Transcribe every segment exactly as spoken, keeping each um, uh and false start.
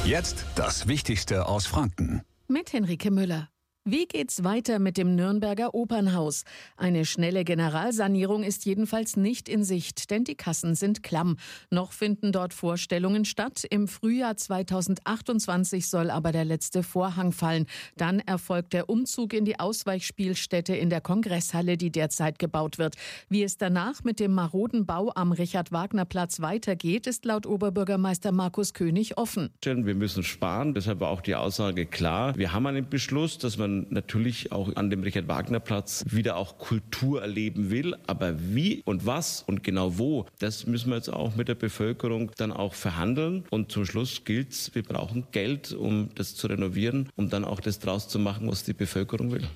Jetzt das Wichtigste aus Franken. Mit Henrike Müller. Wie geht's weiter mit dem Nürnberger Opernhaus? Eine schnelle Generalsanierung ist jedenfalls nicht in Sicht, denn die Kassen sind klamm. Noch finden dort Vorstellungen statt. Im Frühjahr zweitausendachtundzwanzig soll aber der letzte Vorhang fallen. Dann erfolgt der Umzug in die Ausweichspielstätte in der Kongresshalle, die derzeit gebaut wird. Wie es danach mit dem maroden Bau am Richard-Wagner-Platz weitergeht, ist laut Oberbürgermeister Markus König offen. Wir müssen sparen, deshalb war auch die Aussage klar. Wir haben einen Beschluss, dass man natürlich auch an dem Richard-Wagner-Platz wieder auch Kultur erleben will. Aber wie und was und genau wo, das müssen wir jetzt auch mit der Bevölkerung dann auch verhandeln. Und zum Schluss gilt's, wir brauchen Geld, um das zu renovieren, um dann auch das draus zu machen, was die Bevölkerung will.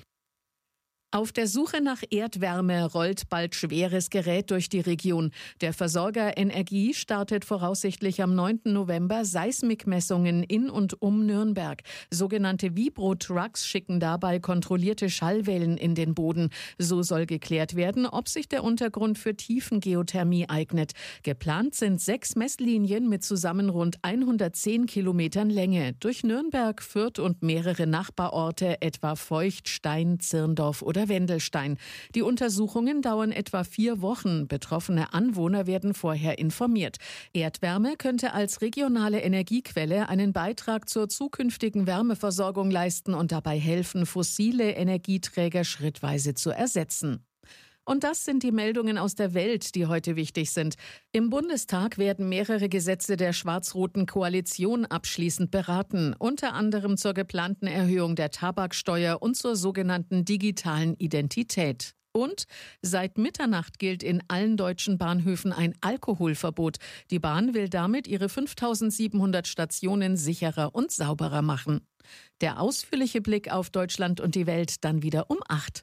Auf der Suche nach Erdwärme rollt bald schweres Gerät durch die Region. Der Versorger Energie startet voraussichtlich am neunten November Seismikmessungen in und um Nürnberg. Sogenannte Vibro-Trucks schicken dabei kontrollierte Schallwellen in den Boden. So soll geklärt werden, ob sich der Untergrund für Tiefengeothermie eignet. Geplant sind sechs Messlinien mit zusammen rund hundertzehn Kilometern Länge durch Nürnberg, Fürth und mehrere Nachbarorte, etwa Feucht, Stein, Zirndorf oder Wendelstein. Die Untersuchungen dauern etwa vier Wochen. Betroffene Anwohner werden vorher informiert. Erdwärme könnte als regionale Energiequelle einen Beitrag zur zukünftigen Wärmeversorgung leisten und dabei helfen, fossile Energieträger schrittweise zu ersetzen. Und das sind die Meldungen aus der Welt, die heute wichtig sind. Im Bundestag werden mehrere Gesetze der schwarz-roten Koalition abschließend beraten, unter anderem zur geplanten Erhöhung der Tabaksteuer und zur sogenannten digitalen Identität. Und seit Mitternacht gilt in allen deutschen Bahnhöfen ein Alkoholverbot. Die Bahn will damit ihre fünftausendsiebenhundert Stationen sicherer und sauberer machen. Der ausführliche Blick auf Deutschland und die Welt dann wieder um acht.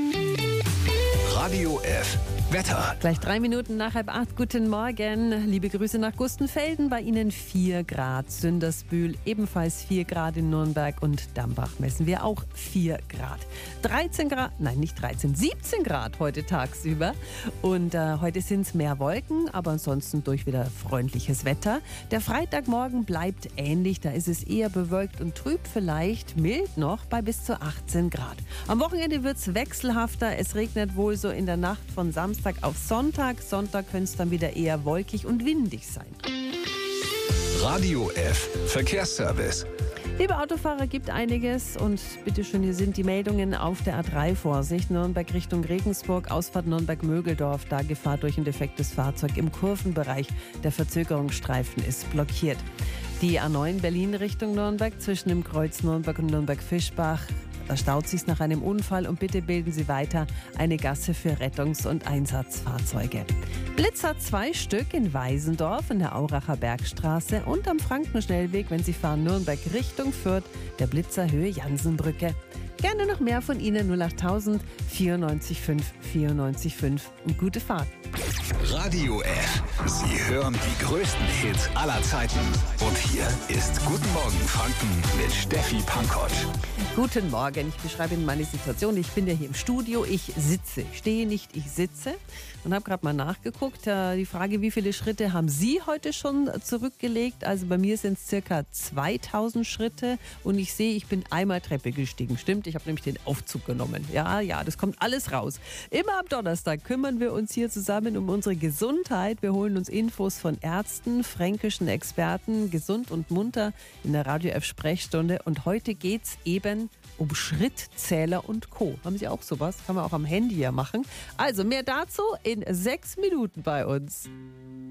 Radio F. Wetter. Gleich drei Minuten nach halb acht. Guten Morgen. Liebe Grüße nach Gustenfelden. Bei Ihnen vier Grad. Sündersbühl ebenfalls vier Grad in Nürnberg und Dambach messen wir auch vier Grad. dreizehn Grad, nein nicht dreizehn, siebzehn Grad heute tagsüber. Und äh, heute sind es mehr Wolken, aber ansonsten durch wieder freundliches Wetter. Der Freitagmorgen bleibt ähnlich. Da ist es eher bewölkt und trüb, vielleicht mild noch bei bis zu achtzehn Grad. Am Wochenende wird es wechselhafter. Es regnet wohl so in der Nacht von Samstag auf Sonntag. Sonntag könnte es dann wieder eher wolkig und windig sein. Radio F. Verkehrsservice. Liebe Autofahrer, gibt einiges und bitteschön, hier sind die Meldungen auf der A drei. Vorsicht, Nürnberg Richtung Regensburg, Ausfahrt Nürnberg-Mögeldorf, da Gefahr durch ein defektes Fahrzeug im Kurvenbereich. Der Verzögerungsstreifen ist blockiert. Die A neun Berlin Richtung Nürnberg zwischen dem Kreuz Nürnberg und Nürnberg-Fischbach. Da staut sich's nach einem Unfall und bitte bilden Sie weiter eine Gasse für Rettungs- und Einsatzfahrzeuge. Blitz hat zwei Stück in Weisendorf in der Auracher Bergstraße und am Frankenschnellweg, wenn Sie fahren Nürnberg Richtung Fürth, der Blitzer Höhe Jansenbrücke. Gerne noch mehr von Ihnen, null acht tausend vierundneunzig fünf vierundneunzig fünf und gute Fahrt. Radio F. Sie hören die größten Hits aller Zeiten. Und hier ist Guten Morgen Franken mit Steffi Pankott. Guten Morgen, ich beschreibe Ihnen meine Situation. Ich bin ja hier im Studio, ich sitze. Ich stehe nicht, ich sitze. Und habe gerade mal nachgeguckt. Die Frage, wie viele Schritte haben Sie heute schon zurückgelegt? Also bei mir sind es circa zweitausend Schritte. Und ich sehe, ich bin einmal Treppe gestiegen. Stimmt, ich habe nämlich den Aufzug genommen. Ja, ja, das kommt alles raus. Immer am Donnerstag kümmern wir uns hier zusammen um unsere Gesundheit. Wir holen uns Infos von Ärzten, fränkischen Experten, gesund und munter in der Radio F Sprechstunde. Und heute geht es eben um Schrittzähler und Co. Haben Sie auch sowas? Kann man auch am Handy ja machen. Also mehr dazu in sechs Minuten bei uns.